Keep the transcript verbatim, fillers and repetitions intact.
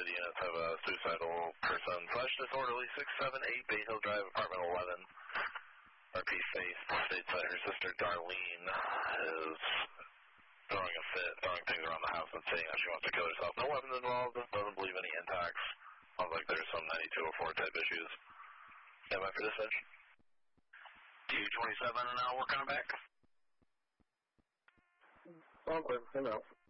city units have a suicidal person slash disorderly, six seven eight Bay Hill Drive, apartment eleven. R P Faith states that her sister Darlene is throwing a fit, throwing things around the house and saying that she wants to kill herself. No weapons involved, doesn't believe any intacts. Sounds like there's some ninety-two oh four type issues. Stand by for dispatch. two twenty-seven, and now working on back. Okay, stand out.